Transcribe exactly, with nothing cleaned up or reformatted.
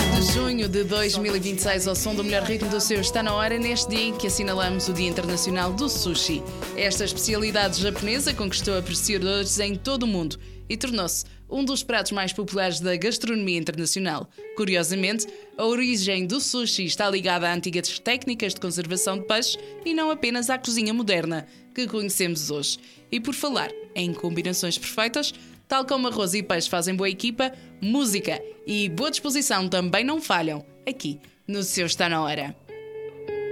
de junho de dois mil e vinte e seis, ao som do melhor ritmo do seu Está na Hora, neste dia em que assinalamos o Dia Internacional do Sushi. Esta especialidade japonesa conquistou apreciadores em todo o mundo e tornou-se um dos pratos mais populares da gastronomia internacional. Curiosamente, a origem do sushi está ligada a antigas técnicas de conservação de peixe e não apenas à cozinha moderna que conhecemos hoje. E por falar em combinações perfeitas, tal como arroz e peixe fazem boa equipa, música e boa disposição também não falham aqui no seu Está na Hora.